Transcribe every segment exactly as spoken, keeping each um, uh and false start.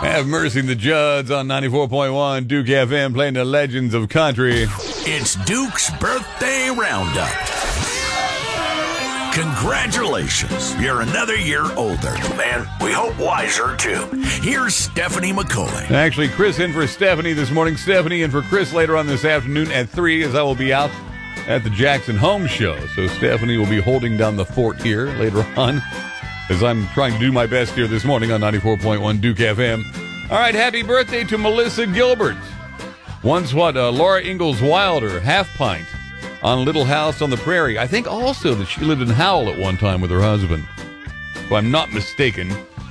Have Mercy the Judds on ninety-four point one Duke F M playing the legends of country. It's Duke's Birthday Roundup. Congratulations, you're another year older. And we hope wiser, too. Here's Stephanie McCoy. Actually, Chris in for Stephanie this morning. Stephanie in for Chris later on this afternoon at three, as I will be out at the Jackson Home Show. So Stephanie will be holding down the fort here later on, as I'm trying to do my best here this morning on ninety-four point one Duke F M. All right, happy birthday to Melissa Gilbert. Once what, uh, Laura Ingalls Wilder, half pint on Little House on the Prairie. I think also that she lived in Howell at one time with her husband, if I'm not mistaken.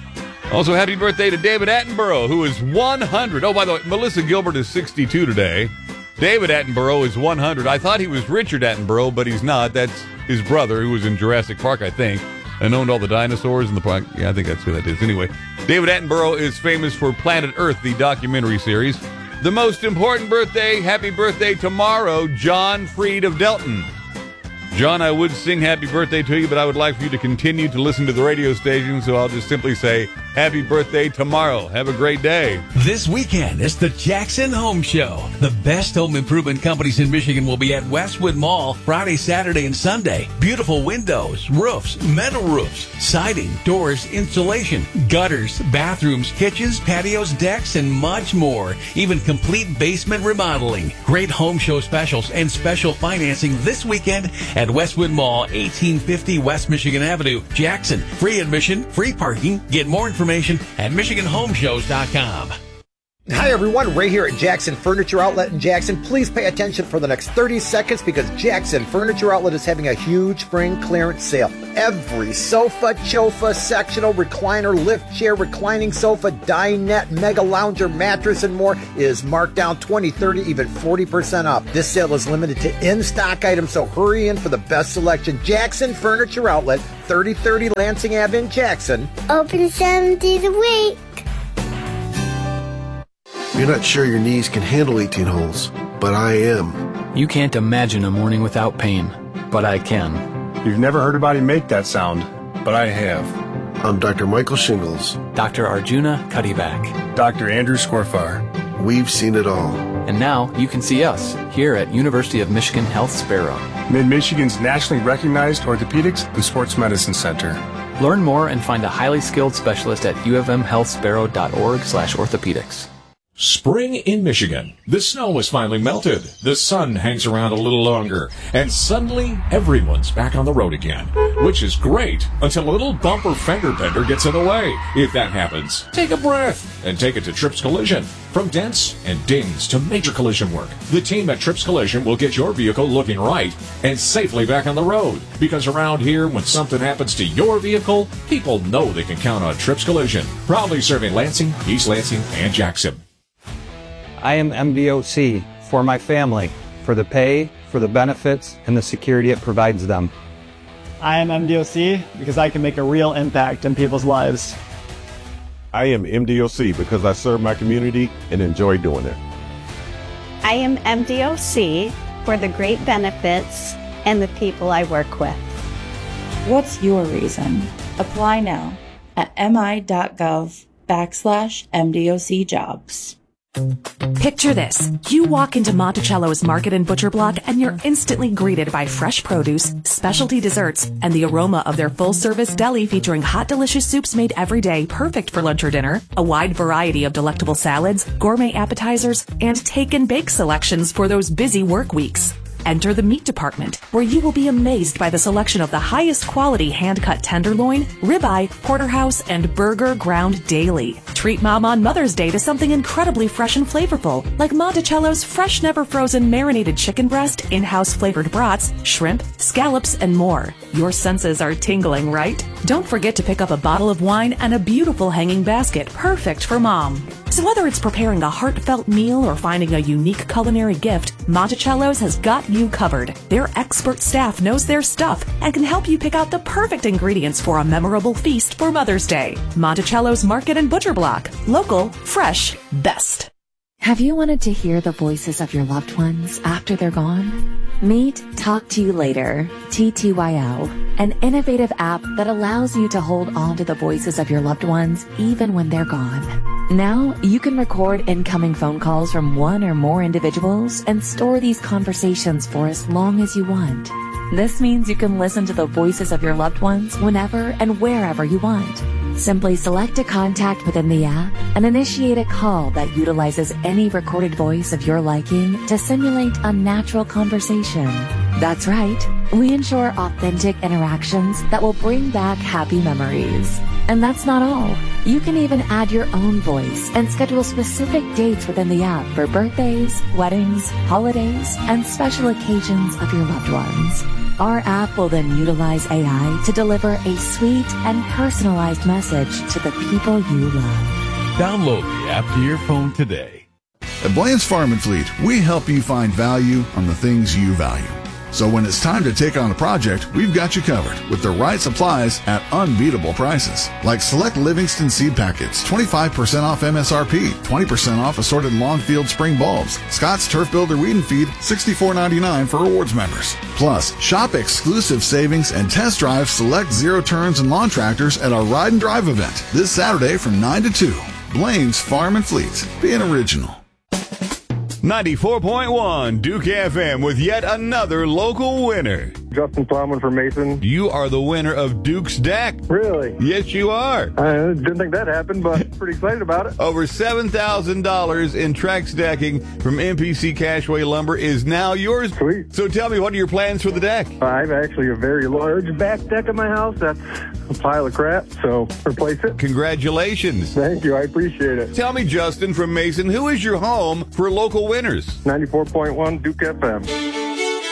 Also, happy birthday to David Attenborough, who is one hundred. Oh, by the way, Melissa Gilbert is sixty-two today. David Attenborough is one hundred. I thought he was Richard Attenborough, but he's not. That's his brother, who was in Jurassic Park, I think, and owned all the dinosaurs in the park. Yeah, I think that's who that is. Anyway, David Attenborough is famous for Planet Earth, the documentary series. The most important birthday, happy birthday tomorrow, John Freed of Delton. John, I would sing happy birthday to you, but I would like for you to continue to listen to the radio station, so I'll just simply say happy birthday tomorrow. Have a great day. This weekend, it's the Jackson Home Show. The best home improvement companies in Michigan will be at Westwood Mall Friday, Saturday, and Sunday. Beautiful windows, roofs, metal roofs, siding, doors, insulation, gutters, bathrooms, kitchens, patios, decks, and much more. Even complete basement remodeling. Great home show specials and special financing this weekend at Westwood Mall, eighteen fifty West Michigan Avenue, Jackson. Free admission, free parking. Get more information at Michigan Home Shows dot com. Hi everyone, Ray here at Jackson Furniture Outlet in Jackson. Please pay attention for the next thirty seconds because Jackson Furniture Outlet is having a huge spring clearance sale. Every sofa, chofa, sectional, recliner, lift chair, reclining sofa, dinette, mega lounger, mattress, and more is marked down twenty, thirty, even forty percent off. This sale is limited to in-stock items, so hurry in for the best selection. Jackson Furniture Outlet, thirty thirty Lansing Ave in Jackson. Open seven days a week. You're not sure your knees can handle eighteen holes, but I am. You can't imagine a morning without pain, but I can. You've never heard anybody make that sound, but I have. I'm Doctor Michael Shingles. Doctor Arjuna Kadibak. Doctor Andrew Scorfar. We've seen it all. And now you can see us here at University of Michigan Health Sparrow. Mid-Michigan's nationally recognized orthopedics and sports medicine center. Learn more and find a highly skilled specialist at u of m health sparrow dot org slash orthopedics. Spring in Michigan. The snow has finally melted. The sun hangs around a little longer. And suddenly, everyone's back on the road again. Which is great, until a little bumper fender bender gets in the way. If that happens, take a breath and take it to Trips Collision. From dents and dings to major collision work, the team at Trips Collision will get your vehicle looking right and safely back on the road. Because around here, when something happens to your vehicle, people know they can count on Trips Collision. Proudly serving Lansing, East Lansing, and Jackson. I am M D O C for my family, for the pay, for the benefits, and the security it provides them. I am M D O C because I can make a real impact in people's lives. I am M D O C because I serve my community and enjoy doing it. I am M D O C for the great benefits and the people I work with. What's your reason? Apply now at mi.gov backslash MDOC jobs. Picture this. You walk into Monticello's Market and Butcher Block and you're instantly greeted by fresh produce, specialty desserts, and the aroma of their full-service deli featuring hot, delicious soups made every day, perfect for lunch or dinner, a wide variety of delectable salads, gourmet appetizers, and take-and-bake selections for those busy work weeks. Enter the meat department, where you will be amazed by the selection of the highest quality hand-cut tenderloin, ribeye, porterhouse, and burger ground daily. Treat Mom on Mother's Day to something incredibly fresh and flavorful, like Monticello's fresh, never-frozen marinated chicken breast, in-house flavored brats, shrimp, scallops, and more. Your senses are tingling, right? Don't forget to pick up a bottle of wine and a beautiful hanging basket, perfect for Mom. So whether it's preparing a heartfelt meal or finding a unique culinary gift, Monticello's has got you covered. Their expert staff knows their stuff and can help you pick out the perfect ingredients for a memorable feast for Mother's Day. Monticello's Market and Butcher Block. Local, fresh, best. Have you wanted to hear the voices of your loved ones after they're gone? Meet Talk to You Later, T T Y L, an innovative app that allows you to hold on to the voices of your loved ones even when they're gone. Now, you can record incoming phone calls from one or more individuals and store these conversations for as long as you want. This means you can listen to the voices of your loved ones whenever and wherever you want. Simply select a contact within the app and initiate a call that utilizes any recorded voice of your liking to simulate a natural conversation. That's right. We ensure authentic interactions that will bring back happy memories. And that's not all. You can even add your own voice and schedule specific dates within the app for birthdays, weddings, holidays, and special occasions of your loved ones. Our app will then utilize A I to deliver a sweet and personalized message to the people you love. Download the app to your phone today. At Blaine's Farm and Fleet, we help you find value on the things you value. So when it's time to take on a project, we've got you covered with the right supplies at unbeatable prices. Like select Livingston seed packets, twenty-five percent off M S R P, twenty percent off assorted Longfield spring bulbs. Scott's Turf Builder Weed and Feed, sixty-four ninety-nine for rewards members. Plus, shop exclusive savings and test drive select zero turns and lawn tractors at our Ride and Drive event this Saturday from nine to two. Blaine's Farm and Fleet. Be an original. ninety-four point one Duke F M with yet another local winner. Justin Plowman from Mason. You are the winner of Duke's Deck. Really? Yes, you are. I didn't think that happened, but pretty excited about it. Over seven thousand dollars in Trex decking from M P C Cashway Lumber is now yours. Sweet. So tell me, what are your plans for the deck? I have actually a very large back deck in my house. That's a pile of crap, so replace it. Congratulations. Thank you. I appreciate it. Tell me, Justin from Mason, who is your home for local winners? ninety-four point one Duke F M.